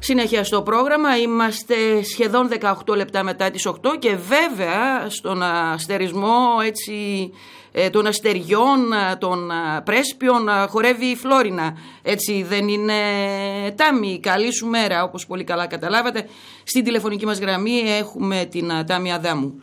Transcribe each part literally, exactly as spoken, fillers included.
Συνέχεια στο πρόγραμμα, είμαστε σχεδόν δεκαοκτώ λεπτά μετά τις οκτώ και βέβαια στον αστερισμό έτσι, των αστεριών, των πρέσπιων χορεύει η Φλόρινα. Έτσι δεν είναι, Τάμι? Καλή σου μέρα, όπως πολύ καλά καταλάβατε. Στην τηλεφωνική μας γραμμή έχουμε την Τάμι Αδάμου.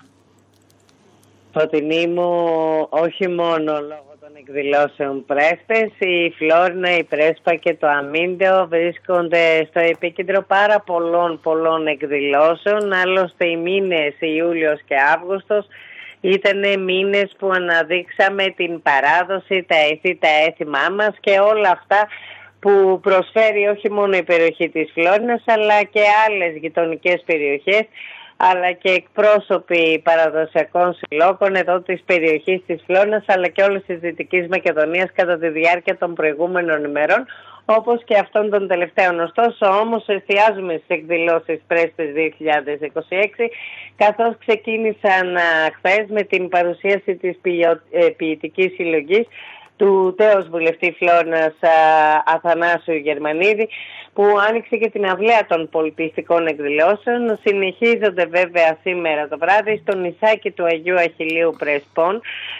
Φωτεινή μου, όχι μόνο λόγω των εκδηλώσεων πρέσπες, η Φλόρινα, η Πρέσπα και το Αμίντεο βρίσκονται στο επίκεντρο πάρα πολλών πολλών εκδηλώσεων. Άλλωστε οι μήνες Ιούλιος και Αύγουστος ήταν μήνες που αναδείξαμε την παράδοση, τα έθι, τα έθιμά μας και όλα αυτά που προσφέρει όχι μόνο η περιοχή της Φλόρινας αλλά και άλλες γειτονικές περιοχές, αλλά και εκπρόσωποι παραδοσιακών συλλόγων εδώ της περιοχής της Φλόρινας αλλά και όλης της Δυτικής Μακεδονίας κατά τη διάρκεια των προηγούμενων ημερών, όπως και αυτών των τελευταίων. Ωστόσο όμως εστιάζουμε στις εκδηλώσεις Πρέσπες δύο χιλιάδες είκοσι έξι, καθώς ξεκίνησαν χθες με την παρουσίαση της ποιητικής συλλογής του τέος βουλευτή Φλόρινας Αθανάσιου Γερμανίδη, που άνοιξε και την αυλαία των πολιτιστικών εκδηλώσεων. Συνεχίζονται βέβαια σήμερα το βράδυ στο νησάκι του Αγίου Αχιλλείου Πρεσπών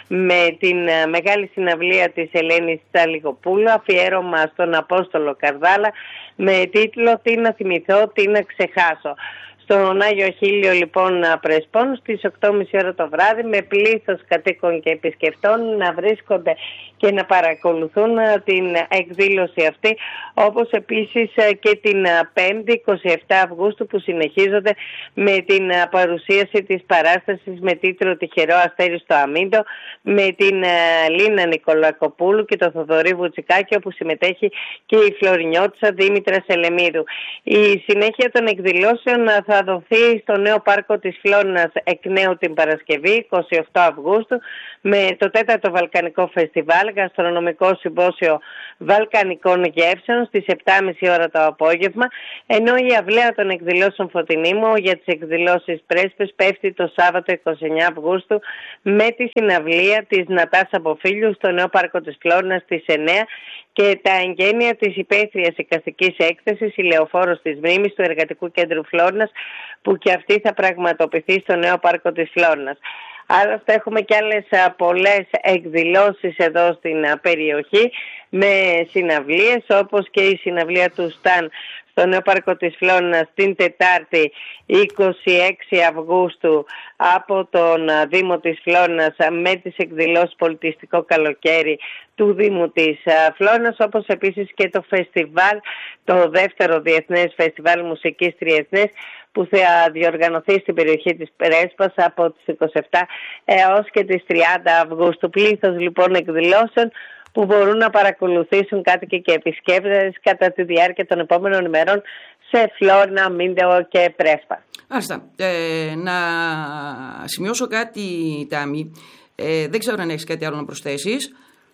με την μεγάλη συναυλία της Ελένης Τσαλικοπούλου, αφιέρωμα στον Απόστολο Καρδάλα, με τίτλο «Τι να θυμηθώ, τι να ξεχάσω». Στον Άγιο Αχίλλειο λοιπόν Πρεσπών στις οκτώ και μισή ώρα το βράδυ, με πλήθος κατοίκων και επισκεπτών να βρίσκονται και να παρακολουθούν την εκδήλωση αυτή, όπως επίσης και την πέμπτη εικοστή εβδόμη Αυγούστου που συνεχίζονται με την παρουσίαση της παράστασης με τίτλο «Τυχερό αστέρι στο Αμίντο» με την Λίνα Νικολακοπούλου και τον Θοδωρή Βουτσικάκη, όπου συμμετέχει και η Φλωρινιώτισσα Δήμητρα Σελεμίδου. Η συνέχεια των εκδηλώσεων θα δοθεί στο νέο πάρκο της Φλόρινας εκ νέου την Παρασκευή εικοστή ογδόη Αυγούστου με το τέταρτο Βαλκανικό Φεστιβάλ, γαστρονομικό συμπόσιο βαλκανικών γεύσεων στις επτά και μισή ώρα το απόγευμα, ενώ η αυλαία των εκδηλώσεων Φωτεινή μου για τις εκδηλώσεις Πρέσπες πέφτει το Σάββατο εικοστή ενάτη Αυγούστου με τη συναυλία της Νατάσα Αποφίλιου στο νέο πάρκο της Φλόρινας στις εννέα και τα εγγένεια της υπαίθριας εικαστικής έκθεσης «Η Λεωφόρος της Μνήμης» του Εργατικού Κέντρου Φλόρινας, που και αυτή θα πραγματοποιηθεί στο νέο πάρκο της Φλόρινας. Άλλωστε έχουμε και άλλες πολλές εκδηλώσεις εδώ στην περιοχή με συναυλίες, όπως και η συναυλία του Σταν στο νέο πάρκο της Φλόρινας την Τετάρτη εικοστή έκτη Αυγούστου από τον Δήμο της Φλόρινας με τις εκδηλώσεις Πολιτιστικό Καλοκαίρι του Δήμου της Φλόρινας, όπως επίσης και το φεστιβάλ, το δεύτερο Διεθνές Φεστιβάλ Μουσικής Τριεθνές, που θα διοργανωθεί στην περιοχή της Πρέσπας από τις εικοστή εβδόμη έως και τις τριάντα Αυγούστου. Πλήθος λοιπόν εκδηλώσεων που μπορούν να παρακολουθήσουν κάτοικοι και επισκέπτες κατά τη διάρκεια των επόμενων ημερών σε Φλόρινα, Αμίντεο και Πρέσπα. Άστα, ε, να σημειώσω κάτι, Τάμι. Ε, δεν ξέρω αν έχεις κάτι άλλο να προσθέσεις.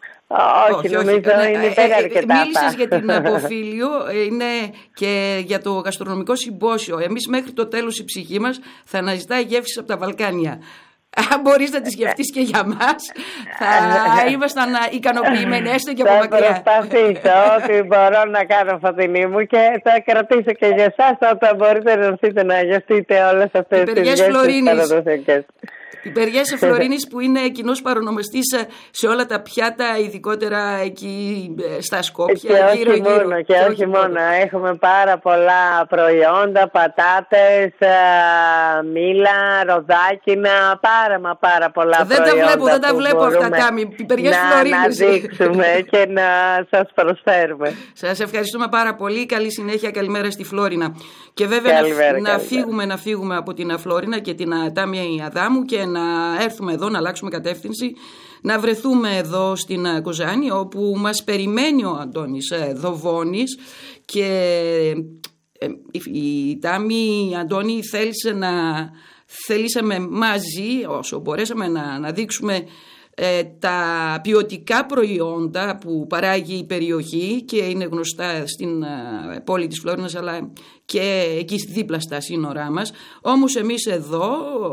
Όχι, όχι, νομίζω όχι. Είναι πέρα αρκετά. Μίλησες για την Αποφίλιο, είναι και για το γαστρονομικό συμπόσιο. Εμείς μέχρι το τέλος η ψυχή μας θα αναζητάει γεύσεις από τα Βαλκάνια. Αν μπορείς να τις σκεφτείς και για μας, θα ήμασταν ικανοποιημένοι, έστω και από μακριά. Θα προσπαθήσω ό,τι μπορώ να κάνω, Φωτεινή μου, και θα κρατήσω και για εσάς όταν μπορείτε να έρθετε να γευτείτε όλες αυτές τις γεύσεις παραδοσιακές. Πιπεριές Φλωρίνης, που είναι κοινός παρονομαστής σε όλα τα πιάτα, ειδικότερα εκεί στα Σκόπια. Και γύρω, όχι γύρω, μόνο, και, και όχι, όχι μόνο. μόνο. Έχουμε πάρα πολλά προϊόντα, πατάτες, μήλα, ροδάκινα, πάρα μα πάρα πολλά δεν προϊόντα. Τα βλέπω, δεν τα βλέπω αυτά, Τάμι. Πιπεριές Φλωρίνης. Να δείξουμε και να σας προσφέρουμε. Σας ευχαριστούμε πάρα πολύ. Καλή συνέχεια, καλημέρα στη Φλόρινα. Και βέβαια καλημέρα, να, να, φύγουμε, να φύγουμε από την Φλόρινα και την Τάμι Αδάμου και να έρθουμε εδώ, να αλλάξουμε κατεύθυνση, να βρεθούμε εδώ στην Κοζάνη, όπου μας περιμένει ο Αντώνης Δοβώνης και η Τάμι, Αντώνη, θέλησε να, θέλησαμε μαζί, όσο μπορέσαμε, να, να δείξουμε ε, τα ποιοτικά προϊόντα που παράγει η περιοχή και είναι γνωστά στην ε, πόλη της Φλόρινας αλλά και εκεί δίπλα στα σύνορά μας. Όμως εμείς εδώ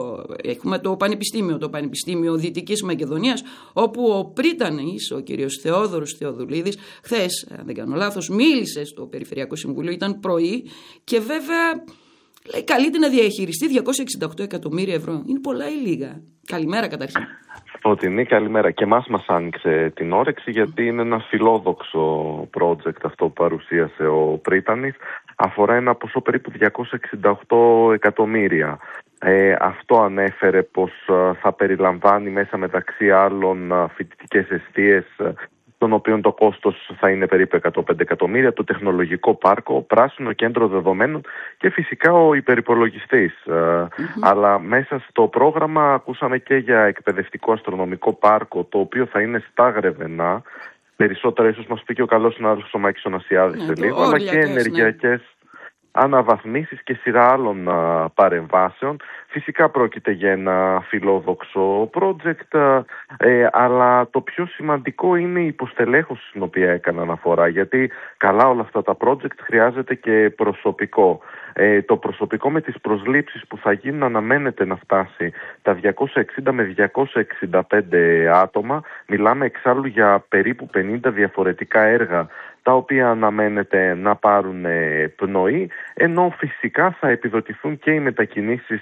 έχουμε το Πανεπιστήμιο, το Πανεπιστήμιο Δυτικής Μακεδονίας, όπου ο πρίτανης, ο κύριος Θεόδωρος Θεοδουλίδης, χθες, αν δεν κάνω λάθος, μίλησε στο Περιφερειακό Συμβούλιο, ήταν πρωί και βέβαια λέει, καλείται να διαχειριστεί διακόσια εξήντα οκτώ εκατομμύρια ευρώ. Είναι πολλά ή λίγα? Καλημέρα καταρχήν. Φωτεινή, καλημέρα. Και εμάς μας άνοιξε την όρεξη, γιατί είναι ένα φιλόδοξο project αυτό που παρουσίασε ο πρίτανης. Αφορά ένα ποσό περίπου διακόσια εξήντα οκτώ εκατομμύρια. Ε, αυτό ανέφερε πως θα περιλαμβάνει μέσα μεταξύ άλλων φοιτητικές εστίες, των οποίων το κόστος θα είναι περίπου εκατόν πέντε εκατομμύρια, το τεχνολογικό πάρκο, πράσινο κέντρο δεδομένων και φυσικά ο υπερυπολογιστής. Mm-hmm. Αλλά μέσα στο πρόγραμμα ακούσαμε και για εκπαιδευτικό αστρονομικό πάρκο, το οποίο θα είναι στα Γρεβενά. Περισσότερα ίσως μας πει και ο καλός συνάδελφος ο Μάκης ο Νασιάδης σε λίγο, αλλά και ενεργειακές ναι. αναβαθμίσεις και σειρά άλλων α, παρεμβάσεων. Φυσικά πρόκειται για ένα φιλόδοξο project, ε, αλλά το πιο σημαντικό είναι η υποστελέχωση στην οποία έκανα αναφορά, γιατί καλά όλα αυτά τα project χρειάζεται και προσωπικό. Ε, το προσωπικό με τις προσλήψεις που θα γίνουν αναμένεται να φτάσει τα διακόσια εξήντα με διακόσια εξήντα πέντε άτομα. Μιλάμε εξάλλου για περίπου πενήντα διαφορετικά έργα, τα οποία αναμένεται να πάρουν πνοή, ενώ φυσικά θα επιδοτηθούν και οι μετακινήσεις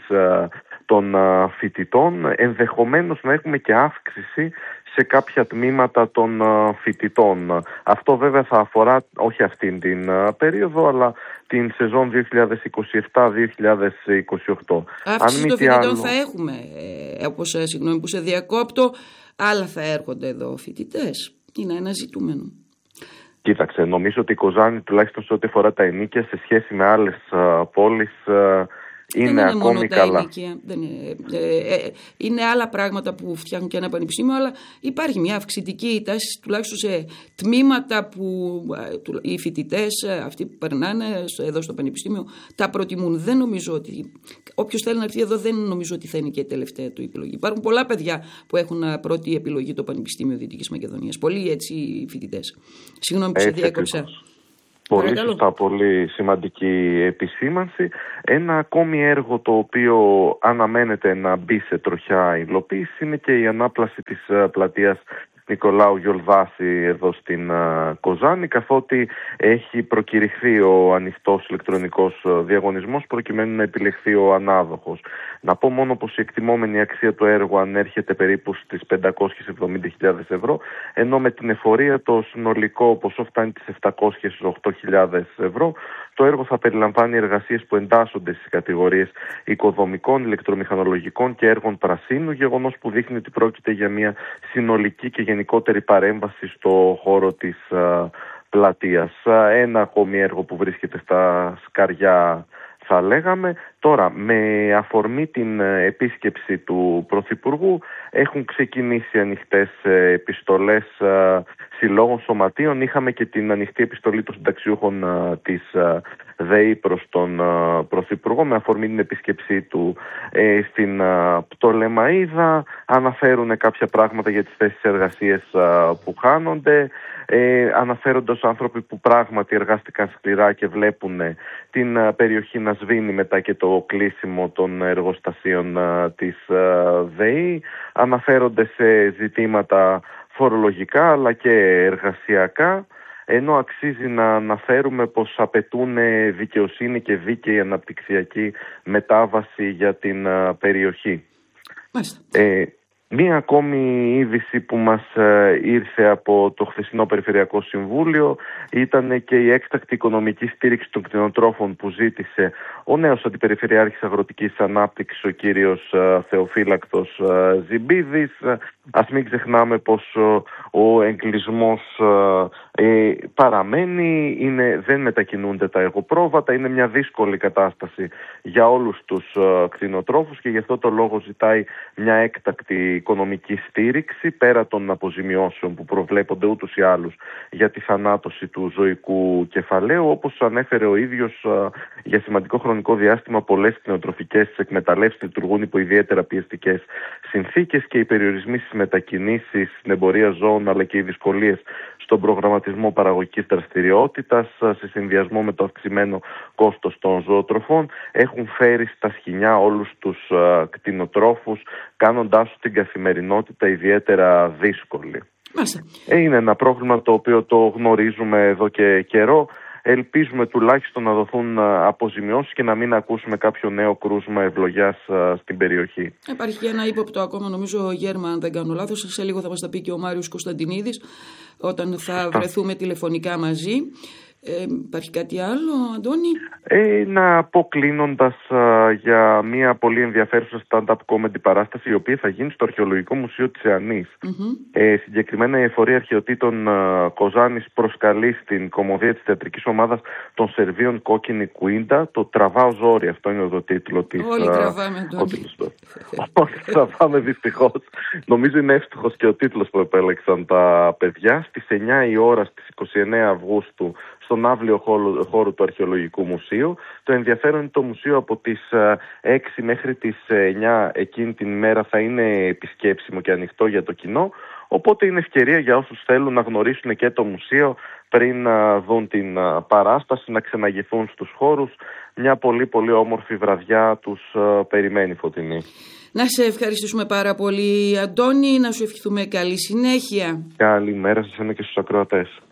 των φοιτητών, ενδεχομένως να έχουμε και αύξηση σε κάποια τμήματα των φοιτητών. Αυτό βέβαια θα αφορά όχι αυτήν την περίοδο, αλλά την σεζόν δύο χιλιάδες είκοσι επτά δύο χιλιάδες είκοσι οκτώ. Αύξηση των φοιτητών άλλο... θα έχουμε, ε, όπως συγγνώμη που σε διακόπτω, άλλα θα έρχονται εδώ φοιτητές. Είναι ένα ζητούμενο. Κοίταξε, νομίζω ότι η Κοζάνη, τουλάχιστον σε ό,τι αφορά τα ενοίκια, σε σχέση με άλλες uh, πόλεις, uh, είναι, είναι ακόμη μόνο καλά. Δεν είναι, ε, ε, είναι άλλα πράγματα που φτιάχνουν και ένα πανεπιστήμιο, αλλά υπάρχει μια αυξητική τάση, τουλάχιστον σε τμήματα που ε, οι φοιτητές, αυτοί που περνάνε εδώ στο πανεπιστήμιο, τα προτιμούν. Δεν νομίζω ότι όποιος θέλει να έρθει εδώ, δεν νομίζω ότι θα είναι και η τελευταία του επιλογή. Υπάρχουν πολλά παιδιά που έχουν πρώτη επιλογή το Πανεπιστήμιο Δυτικής Μακεδονίας. Πολλοί έτσι φοιτητές. Συγγνώμη που σε διέκοψα. Πολύ σωστά, πολύ σημαντική επισήμανση. Ένα ακόμη έργο το οποίο αναμένεται να μπει σε τροχιά υλοποίηση είναι και η ανάπλαση της πλατείας Νικολάου Γιολδάση εδώ στην uh, Κοζάνη, καθότι έχει προκηρυχθεί ο ανοιχτός ηλεκτρονικός διαγωνισμός προκειμένου να επιλεχθεί ο ανάδοχος. Να πω μόνο πως η εκτιμόμενη αξία του έργου ανέρχεται περίπου στις πεντακόσιες εβδομήντα χιλιάδες ευρώ, ενώ με την εφορία το συνολικό ποσό φτάνει τις επτακόσιες οκτώ χιλιάδες ευρώ. Το έργο θα περιλαμβάνει εργασίες που εντάσσονται στις κατηγορίες οικοδομικών, ηλεκτρομηχανολογικών και έργων πρασίνου, γεγονός που δείχνει ότι πρόκειται για μια συνολική και γενικότερη παρέμβαση στο χώρο της α, πλατείας. Ένα ακόμη έργο που βρίσκεται στα σκαριά, θα λέγαμε. Τώρα, με αφορμή την επίσκεψη του Πρωθυπουργού, έχουν ξεκινήσει ανοιχτές επιστολές συλλόγων σωματείων. Είχαμε και την ανοιχτή επιστολή των συνταξιούχων της ΔΕΗ προς τον Πρωθυπουργό με αφορμή την επίσκεψή του ε, στην Πτολεμαΐδα. Αναφέρουν κάποια πράγματα για τις θέσεις εργασίας που χάνονται. Ε, αναφέροντας άνθρωποι που πράγματι εργάστηκαν σκληρά και βλέπουν την περιοχή να σβήνει μετά και το κλείσιμο των εργοστασίων της ΔΕΗ. Αναφέρονται σε ζητήματα φορολογικά αλλά και εργασιακά, ενώ αξίζει να αναφέρουμε πως απαιτούν δικαιοσύνη και δίκαιη αναπτυξιακή μετάβαση για την περιοχή. Ε, Μία ακόμη είδηση που μας ε, ήρθε από το χθεσινό Περιφερειακό Συμβούλιο ήταν και η έκτακτη οικονομική στήριξη των κτηνοτρόφων που ζήτησε ο νέος Αντιπεριφερειάρχης Αγροτικής Ανάπτυξης, ο κύριος ε, Θεοφύλακτος ε, Ζιμπίδης. Ας μην ξεχνάμε πως ε, ο εγκλισμός ε, ε, παραμένει, είναι, δεν μετακινούνται τα εγωπρόβατα, είναι μια δύσκολη κατάσταση για όλους τους ε, κτηνοτρόφους και γι' αυτό το λόγο ζητάει μια έκτακτη οικονομική στήριξη πέρα των αποζημιώσεων που προβλέπονται ούτως ή άλλως για τη θανάτωση του ζωικού κεφαλαίου. Όπως ανέφερε ο ίδιος, Για σημαντικό χρονικό διάστημα πολλές κτηνοτροφικές εκμεταλλεύσεις λειτουργούν υπό ιδιαίτερα πιεστικές συνθήκες και οι περιορισμοί στις μετακινήσεις, στην εμπορία ζώων αλλά και οι δυσκολίες στον προγραμματισμό παραγωγικής δραστηριότητας σε συνδυασμό με το αυξημένο κόστος των ζωοτροφών έχουν φέρει στα σκοινιά όλους τους κτηνοτρόφους, κάνοντάς την καθημερινότητα ιδιαίτερα δύσκολη. Μάλιστα. Είναι ένα πρόβλημα το οποίο το γνωρίζουμε εδώ και καιρό. Ελπίζουμε τουλάχιστον να δοθούν αποζημιώσεις και να μην ακούσουμε κάποιο νέο κρούσμα ευλογιάς στην περιοχή. Υπάρχει και ένα ύποπτο ακόμα, νομίζω, γέρμα, αν δεν κάνω λάθος. Σε λίγο θα μας τα πει και ο Μάριος Κωνσταντινίδης, όταν θα βρεθούμε τηλεφωνικά μαζί. Ε, υπάρχει κάτι άλλο, Αντώνη? Ε, να πω κλείνοντας α, για μια πολύ ενδιαφέρουσα stand-up comedy παράσταση η οποία θα γίνει στο Αρχαιολογικό Μουσείο της Εανής. Mm-hmm. Ε, συγκεκριμένα η Εφορία Αρχαιοτήτων α, Κοζάνης προσκαλεί στην κωμωδία της θεατρικής ομάδας των Σερβίων Κόκκινη Κουίντα το «Τραβάω ζόρι». Αυτό είναι το τίτλο της. Όλοι α, τραβάμε, Αντώνη. Όλοι τραβάμε, δυστυχώς. Νομίζω είναι εύστοχος και ο τίτλος που επέλεξαν τα παιδιά. Στις εννιά η ώρα στις είκοσι εννέα Αυγούστου στον αύλιο χώρο, χώρο του Αρχαιολογικού Μουσείου. Το ενδιαφέρον είναι το μουσείο από τις έξι μέχρι τις εννιά εκείνη την ημέρα θα είναι επισκέψιμο και ανοιχτό για το κοινό. Οπότε είναι ευκαιρία για όσους θέλουν να γνωρίσουν και το μουσείο πριν να δουν την παράσταση, να ξεναγηθούν στους χώρους. Μια πολύ πολύ όμορφη βραδιά τους περιμένει, Φωτεινή. Να σε ευχαριστήσουμε πάρα πολύ, Αντώνη, να σου ευχηθούμε καλή συνέχεια. Καλημέρα σας και στους ακροατές.